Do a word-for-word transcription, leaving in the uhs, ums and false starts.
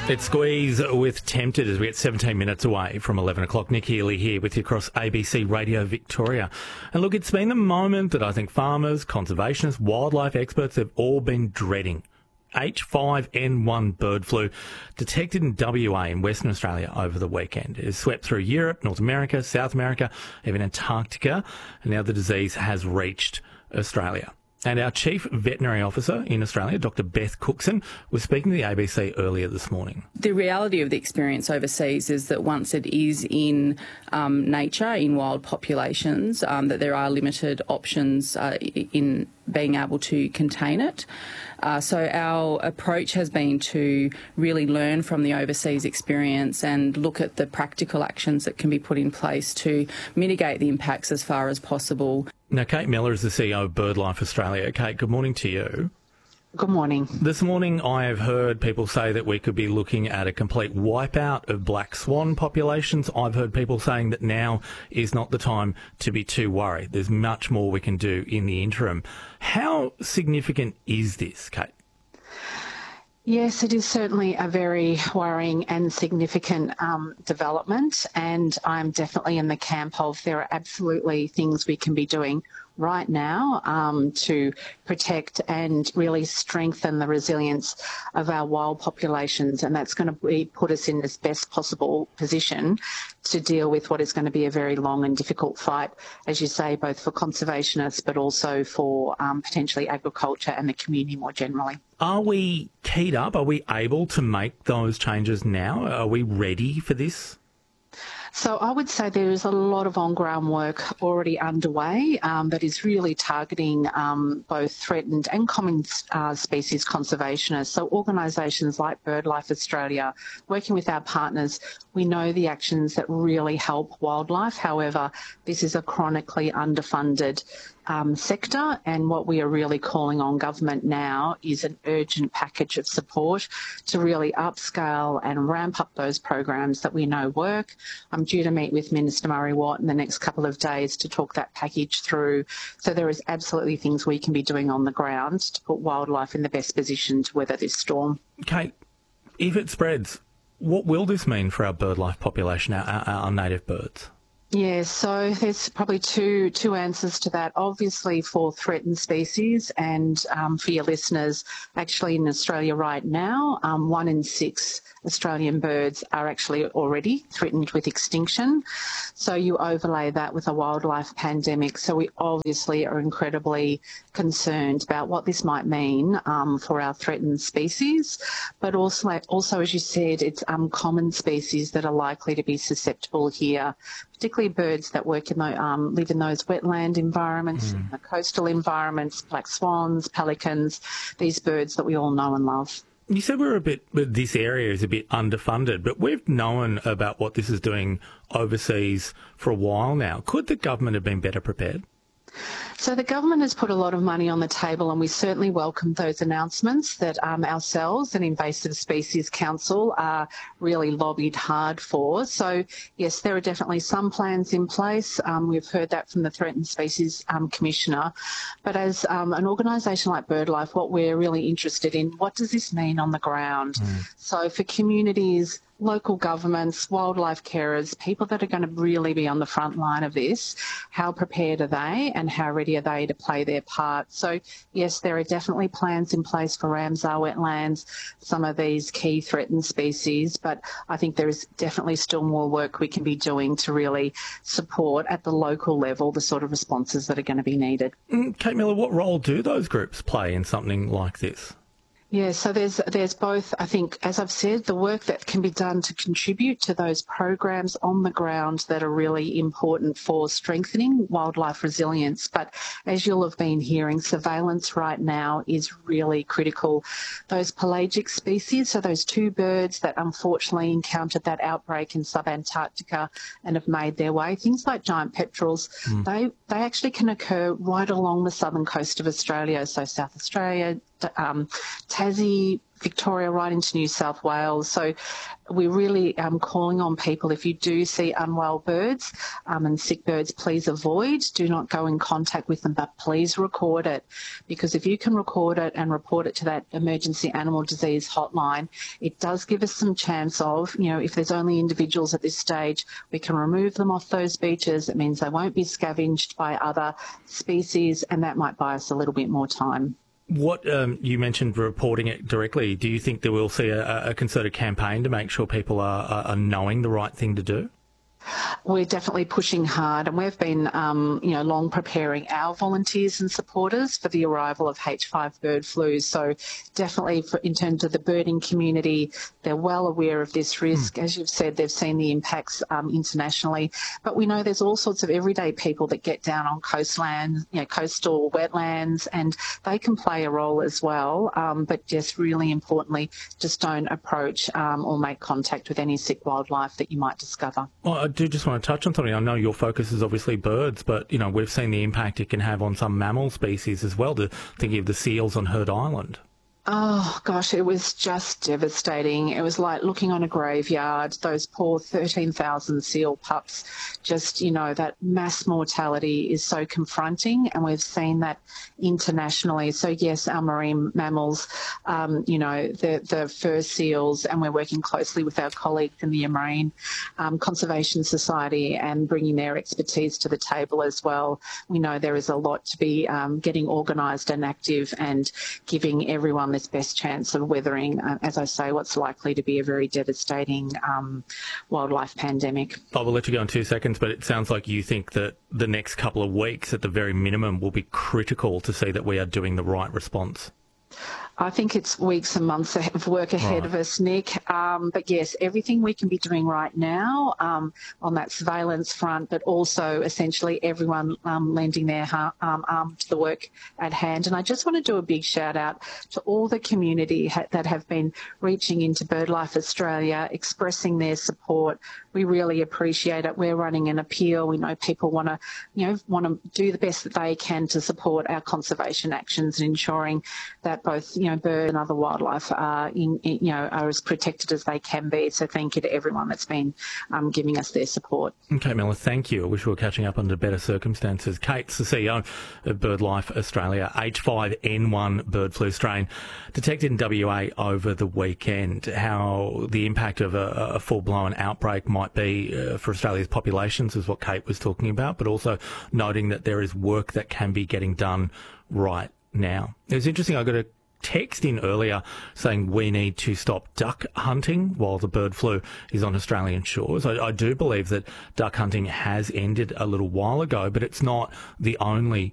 It's Squeeze with Tempted as we get seventeen minutes away from eleven o'clock. Nick Healy here with you across A B C Radio Victoria. And look, it's been the moment that I think farmers, conservationists, wildlife experts have all been dreading. H five N one bird flu detected in W A in Western Australia over the weekend. It has swept through Europe, North America, South America, even Antarctica, and now the disease has reached Australia. And our Chief Veterinary Officer in Australia, Doctor Beth Cookson, was speaking to the A B C earlier this morning. The reality of the experience overseas is that once it is in um, nature, in wild populations, um, that there are limited options uh, in being able to contain it. Uh, so our approach has been to really learn from the overseas experience and look at the practical actions that can be put in place to mitigate the impacts as far as possible. Now, Kate Miller is the C E O of BirdLife Australia. Kate, good morning to you. Good morning. This morning I have heard people say that we could be looking at a complete wipeout of black swan populations. I've heard people saying that now is not the time to be too worried. There's much more we can do in the interim. How significant is this, Kate? Yes, it is certainly a very worrying and significant um, development, and I'm definitely in the camp of there are absolutely things we can be doing right now um, to protect and really strengthen the resilience of our wild populations, and that's going to be, put us in this best possible position to deal with what is going to be a very long and difficult fight, as you say, both for conservationists but also for um, potentially agriculture and the community more generally. Are we keyed up? Are we able to make those changes now? Are we ready for this? So I would say there is a lot of on-ground work already underway um, that is really targeting um, both threatened and common uh, species conservationists. So organisations like BirdLife Australia, working with our partners, we know the actions that really help wildlife. However, this is a chronically underfunded Um, sector, and what we are really calling on government now is an urgent package of support to really upscale and ramp up those programs that we know work. I'm due to meet with Minister Murray Watt in the next couple of days to talk that package through. So there is absolutely things we can be doing on the ground to put wildlife in the best position to weather this storm. Kate, if it spreads, what will this mean for our birdlife population, our, our, our native birds? Yeah, so there's probably two two answers to that. Obviously for threatened species and um, for your listeners, actually in Australia right now, um, one in six Australian birds are actually already threatened with extinction. So you overlay that with a wildlife pandemic. So we obviously are incredibly concerned about what this might mean um, for our threatened species. But also, also as you said, it's um, common species that are likely to be susceptible here, particularly birds that work in the, um, live in those wetland environments, mm. the coastal environments, black swans, pelicans, these birds that we all know and love. You said we're a bit, this area is a bit underfunded, but we've known about what this is doing overseas for a while now. Could the government have been better prepared? So the government has put a lot of money on the table, and we certainly welcome those announcements that um, ourselves and Invasive Species Council are really lobbied hard for. So, yes, there are definitely some plans in place. Um, we've heard that from the Threatened Species um, Commissioner. But as um, an organisation like BirdLife, what we're really interested in, what does this mean on the ground? Mm. So for communities, local governments, wildlife carers, people that are going to really be on the front line of this, how prepared are they and how ready are they to play their part? So, yes, there are definitely plans in place for Ramsar wetlands, some of these key threatened species, but I think there is definitely still more work we can be doing to really support at the local level the sort of responses that are going to be needed. Mm, Kate Miller, what role do those groups play in something like this? Yeah, so there's there's both, I think, as I've said, the work that can be done to contribute to those programs on the ground that are really important for strengthening wildlife resilience. But as you'll have been hearing, surveillance right now is really critical. Those pelagic species, so those two birds that unfortunately encountered that outbreak in sub-Antarctica and have made their way, things like giant petrels, mm. they, they actually can occur right along the southern coast of Australia, so South Australia, um, Tassie, Victoria, right into New South Wales. So we're really um, calling on people, if you do see unwell birds um, and sick birds, please avoid, do not go in contact with them, but please record it, because if you can record it and report it to that emergency animal disease hotline, it does give us some chance of, you know, if there's only individuals at this stage, we can remove them off those beaches. It means they won't be scavenged by other species, and that might buy us a little bit more time. What um, you mentioned reporting it directly. Do you think that we'll see a, a concerted campaign to make sure people are, are knowing the right thing to do? We're definitely pushing hard, and we've been, um, you know, long preparing our volunteers and supporters for the arrival of H five bird flu. So definitely for, in terms of the birding community, they're well aware of this risk. Mm. As you've said, they've seen the impacts um, internationally, but we know there's all sorts of everyday people that get down on coastlands, you know, coastal wetlands, and they can play a role as well. Um, but just really importantly, just don't approach um, or make contact with any sick wildlife that you might discover. Well, I do just want to touch on something. I know your focus is obviously birds, but, you know, we've seen the impact it can have on some mammal species as well, to thinking of the seals on Heard Island. Oh, gosh, it was just devastating. It was like looking on a graveyard, those poor thirteen thousand seal pups. Just, you know, that mass mortality is so confronting, and we've seen that internationally. So, yes, our marine mammals, um, you know, the, the fur seals, and we're working closely with our colleagues in the Marine um, Conservation Society and bringing their expertise to the table as well. We know there is a lot to be um, getting organised and active and giving everyone this best chance of weathering, uh, as I say, what's likely to be a very devastating um, wildlife pandemic. I will let you go in two seconds, but it sounds like you think that the next couple of weeks, at the very minimum, will be critical to see that we are doing the right response. I think it's weeks and months of work ahead right. of us, Nick. Um, but yes, everything we can be doing right now um, on that surveillance front, but also essentially everyone um, lending their ha- um, arm to the work at hand. And I just want to do a big shout out to all the community ha- that have been reaching into BirdLife Australia, expressing their support. We really appreciate it. We're running an appeal. We know people want to, you know, want to do the best that they can to support our conservation actions and ensuring that both, you know, bird and other wildlife are, in, in, you know, are as protected as they can be. So thank you to everyone that's been um, giving us their support. Okay, Mela, thank you. I wish we were catching up under better circumstances. Kate's the C E O of BirdLife Australia. H five N one bird flu strain detected in W A over the weekend. How the impact of a, a full-blown outbreak might be uh, for Australia's populations is what Kate was talking about, but also noting that there is work that can be getting done right now. It was interesting, I got a text in earlier saying we need to stop duck hunting while the bird flu is on Australian shores. I, I do believe that duck hunting has ended a little while ago, but it's not the only